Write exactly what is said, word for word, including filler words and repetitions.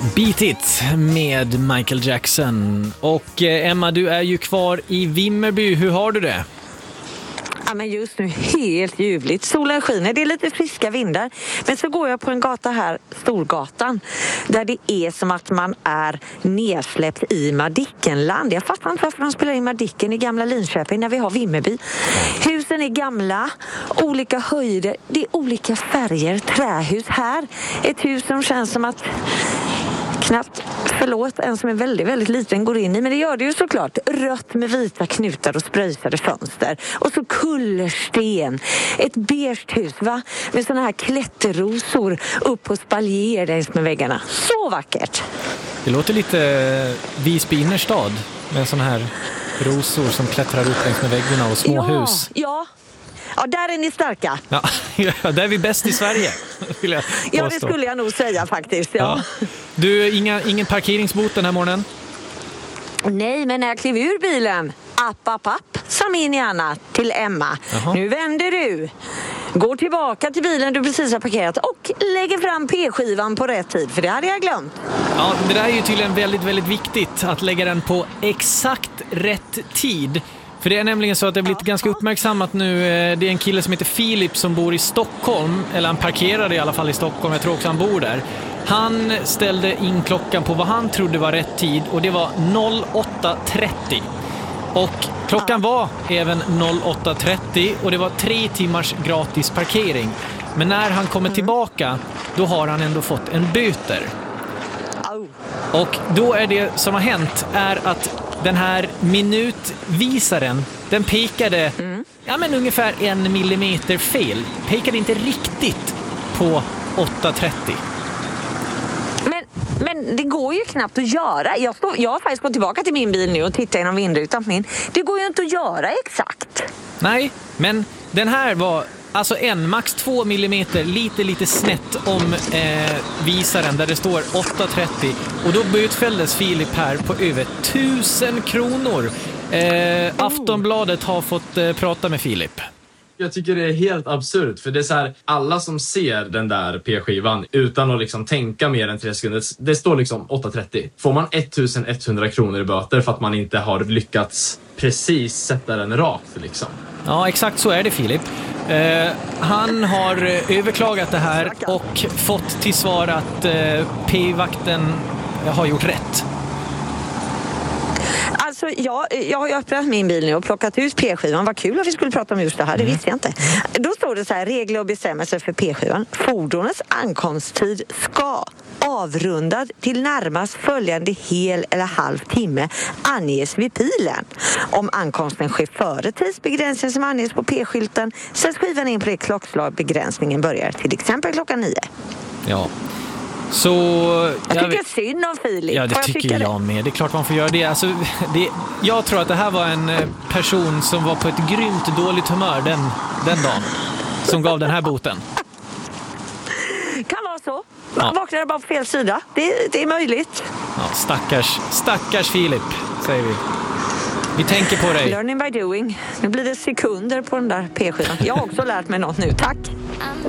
Beat It med Michael Jackson. Och eh, Emma, du är ju kvar i Vimmerby. Hur har du det? Ja, men just nu helt ljuvligt. Solen skiner, det är lite friska vindar. Men så går jag på en gata här, Storgatan, där det är som att man är nedsläppt i Madickenland. Jag fattar inte varför de spelar in Madicken i gamla Linköping när vi har Vimmerby. Husen är gamla, olika höjder, det är olika färger, trähus här. Ett hus som känns som att knappt, förlåt, en som är väldigt, väldigt liten går in i. Men det gör det ju såklart. Rött med vita knutar och spröjsade fönster. Och så kullersten. Ett beige hus, va? Med såna här klätterrosor upp på spaljer längs med väggarna. Så vackert! Det låter lite Visby innerstad med såna här rosor som klättrar upp längs med väggarna och små ja, hus. Ja, ja, där är ni starka. Ja, där är vi bäst i Sverige, vill jag påstå. Ja, det skulle jag nog säga faktiskt. Ja. Ja. Du, inga, ingen parkeringsbot den här morgonen? Nej, men när jag klev ur bilen, app, app, app, sa min Anna till Emma. Jaha. Nu vänder du, går tillbaka till bilen du precis har parkerat och lägger fram p-skivan på rätt tid, för det hade jag glömt. Ja, det där är ju tydligen väldigt, väldigt viktigt att lägga den på exakt rätt tid. För det är nämligen så att det har blivit ganska uppmärksammat nu. Det är en kille som heter Filip som bor i Stockholm. Eller han parkerade i alla fall i Stockholm. Jag tror också han bor där. Han ställde in klockan på vad han trodde var rätt tid. Och det var åtta trettio. Och klockan var även åtta trettio. Och det var tre timmars gratis parkering. Men när han kommer tillbaka, då har han ändå fått en böter. Och då är det som har hänt är att den här minutvisaren, den pekade mm. ja, men ungefär en millimeter fel. Pekade inte riktigt på åtta trettio. Men, men det går ju knappt att göra. Jag, stod, jag har faktiskt gått tillbaka till min bil nu och tittat genom vindrutan på min. Det går ju inte att göra exakt. Nej, men den här var alltså en, max två millimeter, lite lite snett om eh, visaren där det står åtta trettio. Och då bötfälldes Filip här på över tusen kronor. Eh, Aftonbladet har fått eh, prata med Filip. Jag tycker det är helt absurt, för det är så här, alla som ser den där p-skivan utan att liksom tänka mer än tre sekunder, det står liksom åtta trettio. Får man ettusen kronor i böter för att man inte har lyckats precis sätta den rakt liksom. Ja, exakt så är det, Filip. Eh, han har överklagat det här och fått till svar att eh, p-vakten har gjort rätt. Alltså, jag, jag har ju öppnat min bil nu och plockat ut p-skivan. Vad kul att vi skulle prata om just det här, det visste jag inte. Då står det så här, regler och bestämmelser för p-skivan. Fordonets ankomsttid ska avrundad till närmast följande hel eller halv timme anges vid pilen. Om ankomsten sker före tidsbegränsningen som anges på p-skylten sätts skivan in på det klockslag begränsningen börjar, till exempel klockan nio. Ja. Så, jag tycker jag, synd om Filip. Ja, det jag tycker jag det? med. Det är klart man får göra det. Alltså, det. Jag tror att det här var en person som var på ett grymt dåligt humör den, den dagen som gav den här boten. Kan vara så. Man Ja. vaknar bara på fel sida. Det, det är möjligt. Ja, stackars, stackars Filip, säger vi. Vi tänker på dig. Learning by doing. Nu blir det sekunder på den där p-skivan. Jag har också lärt mig något nu. Tack.